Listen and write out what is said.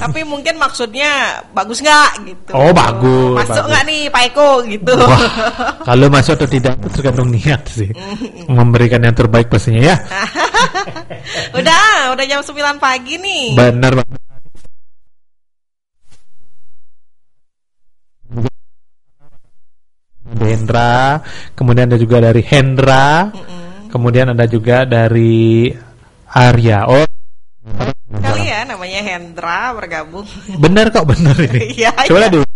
Tapi mungkin maksudnya bagus nggak gitu. Oh, bagus. Masuk nggak nih Pak Eko gitu. Wah, kalau masuk atau tidak itu tergantung niat sih. Memberikan yang terbaik pastinya ya. Udah jam 9 pagi nih. Benar banget. Hendra, kemudian ada juga dari Hendra, kemudian ada juga dari Arya. Oh, kali ya namanya Hendra bergabung. benar kok, benar ini. Iya, Coba dulu.